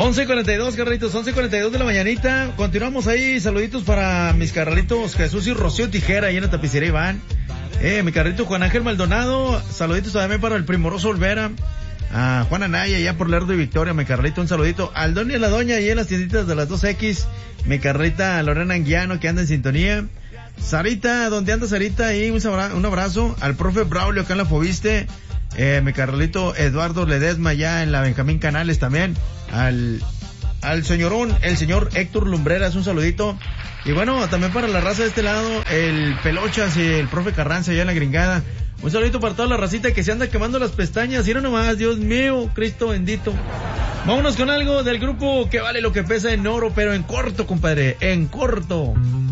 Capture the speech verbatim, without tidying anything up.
once cuarenta y dos, carnalitos, once cuarenta y dos de la mañanita. Continuamos ahí, saluditos para mis carnalitos Jesús y Rocío Tijera, ahí en la tapicería Iván. Eh, mi carnalito Juan Ángel Maldonado, saluditos también para el Primoroso Olvera. A Juan Anaya, allá por Lerdo y Victoria, mi carnalito, un saludito. Al don y a la doña, ahí en las tienditas de las dos equis. Mi carnalita Lorena Anguiano, que anda en sintonía. Sarita, ¿dónde anda Sarita? Ahí un abrazo, un abrazo. Al profe Braulio, acá en la Fobiste. Eh, mi carnalito Eduardo Ledesma, allá en la Benjamín Canales también. Al, al señorón, el señor Héctor Lumbreras, un saludito. Y bueno, también para la raza de este lado, el Pelochas y el profe Carranza, allá en la Gringada. Un saludito para toda la racita que se anda quemando las pestañas. Y no nomás, Dios mío, Cristo bendito. Vámonos con algo del grupo que vale lo que pesa en oro, pero en corto, compadre, en corto.